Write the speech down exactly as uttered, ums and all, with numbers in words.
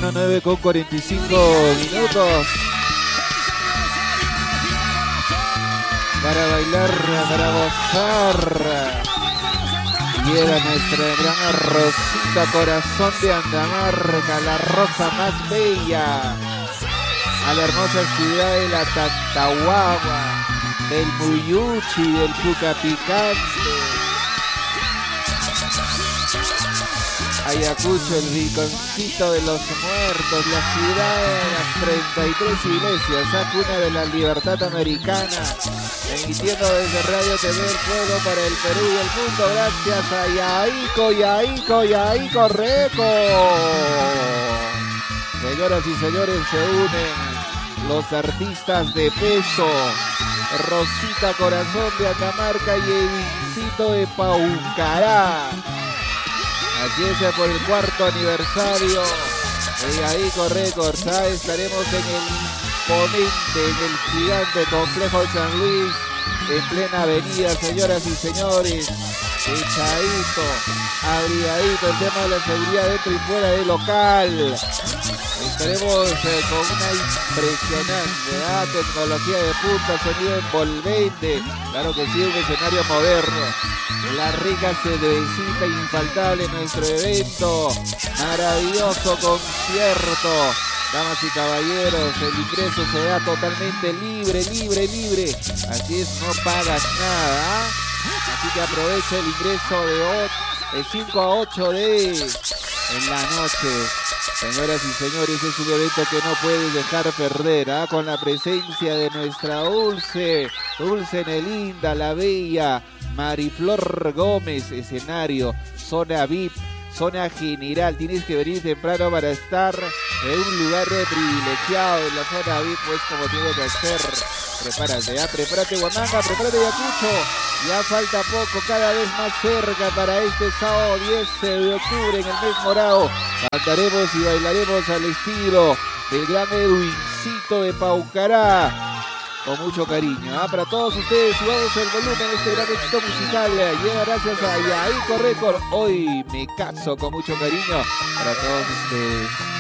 mañana, nueve con cuarenta y cinco minutos. Para bailar, para gozar. Llega nuestra gran Rosita Corazón de Andamarca, la rosa más bella, a la hermosa ciudad de la Tantahuagua, del Muyuchi, del Pucapicante, Ayacucho, el rinconcito de los muertos, la ciudad de las treinta y tres iglesias, la cuna de la libertad americana, emitiendo desde Radio T V El Pueblo para el Perú y el mundo, gracias a Yaico, Yaico, Yaico Reco. Señoras y señores, se unen los artistas de peso, Rosita Corazón de Andamarca y Edincito de Paucará. Así es, por el cuarto aniversario de Yaico Records, ¿ah? Estaremos en el imponente, en el gigante complejo San Luis, en plena avenida, señoras y señores, echadito, abrigadito, el tema de la seguridad dentro y fuera del local. Estaremos eh, con una impresionante ¿ah? tecnología de punta, sonido envolvente, claro que sí, un escenario moderno, la rica cervecita infaltable en nuestro evento, maravilloso concierto. Damas y caballeros, el ingreso se da totalmente libre, libre, libre. Así es, no pagas nada. ¿eh? Así que aprovecha el ingreso de, de cinco a ocho de en la noche. Señoras y señores, es un evento que no puedes dejar perder, ¿eh? Con la presencia de nuestra Dulce, Dulce Nelinda, la bella Mariflor Gómez, escenario, zona V I P. Zona general, tienes que venir temprano para estar en un lugar privilegiado en la zona V I P, pues como tiene que ser. Prepárate, ¿eh? prepárate Huamanga, prepárate Ayacucho, ya falta poco, cada vez más cerca para este sábado diez de octubre en el mes morado. Cantaremos y bailaremos al estilo del gran Edwincito de Paucará. Con mucho cariño, ¿ah? Para todos ustedes, subamos el volumen, este gran éxito musical llega gracias a Yaico Record. Hoy me caso con mucho cariño para todos ustedes.